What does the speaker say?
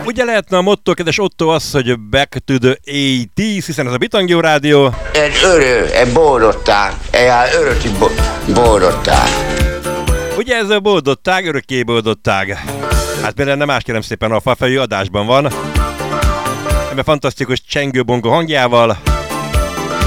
Ugye lehetne a motto, kedves Otto, az, hogy back to the 80s, hiszen ez a Bitangió Rádió. Egy egy boldogság, egy öröki boldogság. Ugye ez a boldogság, örökké boldogság. Hát például nem más, kérem szépen, a Fafejű adásban van. Ebben fantasztikus csengőbongó hangjával.